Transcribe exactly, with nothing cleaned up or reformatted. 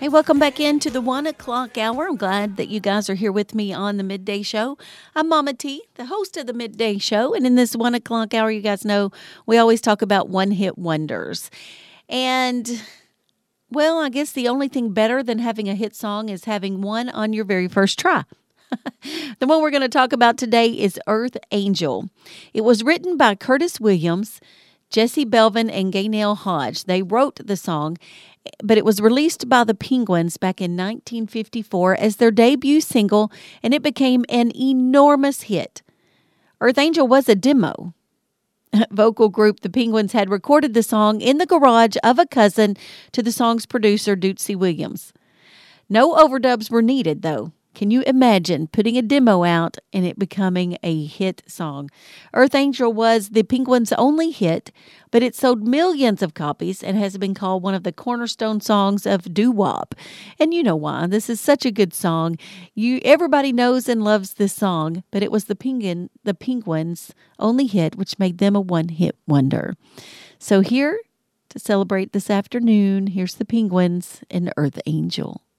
Hey, welcome back into the one o'clock hour. I'm glad that you guys are here with me on the Midday Show. I'm Mama T, the host of the Midday Show. And in this one o'clock hour, you guys know we always talk about one-hit wonders. And, well, I guess the only thing better than having a hit song is having one on your very first try. The one we're going to talk about today is Earth Angel. It was written by Curtis Williams, Jesse Belvin, and Gaynell Hodge. They wrote the song, but it was released by the Penguins back in nineteen fifty-four as their debut single, and it became an enormous hit. Earth Angel was a demo. Vocal group The Penguins had recorded the song in the garage of a cousin to the song's producer, Dootsie Williams. No overdubs were needed, though. Can you imagine putting a demo out and it becoming a hit song? Earth Angel was the Penguins' only hit, but it sold millions of copies and has been called one of the cornerstone songs of doo-wop. And you know why. This is such a good song. You everybody knows and loves this song, but it was the Penguin, the Penguins' only hit, which made them a one-hit wonder. So here to celebrate this afternoon, here's the Penguins and Earth Angel.